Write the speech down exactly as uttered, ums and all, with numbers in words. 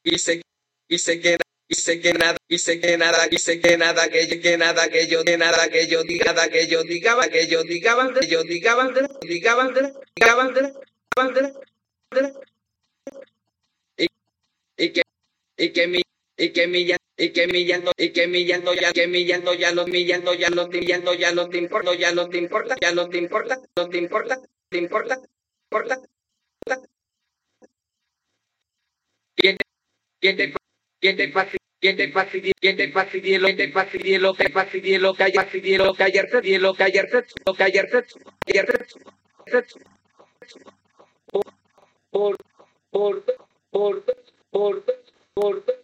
y sé, y sé que, y sé que nada, y sé que nada, y sé que nada, que yo, que nada, que yo, que nada, que yo diga, nada, que yo digaba, que yo digaba, que yo digaba, digaba, digaba, digaba, y, y que, y que mi, y que mi ya, y que mi llanto, y que mi llanto ya, que mi llanto ya no, mi llanto ya no, mi llanto ya no te importa, ya no te importa, ya no te importa, no te importa, te importa, importa, ¿quién te, quién te, quién te fastidia? ¿Quién te fastidia? ¿Quién te fastidia? Lo que te fastidia, lo que fastidia, lo que fastidia, lo que callarse, lo que callarse, lo que callarse, callarse, por, por, por, por, por, por,